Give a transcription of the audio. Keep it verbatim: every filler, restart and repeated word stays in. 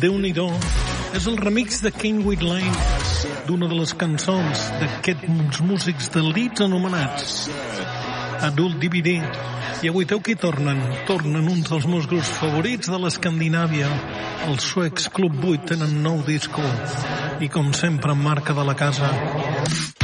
Déu-n'hi-do. És el remix de Kenwood Lane d'una de les cançons d'aquests músics de Leeds anomenats Adult D V D. I avui teu qui tornen? Tornen uns dels meus grups favorits de l'Escandinàvia. Els suecs Club vuit tenen nou disco. I com sempre, en marca de la casa.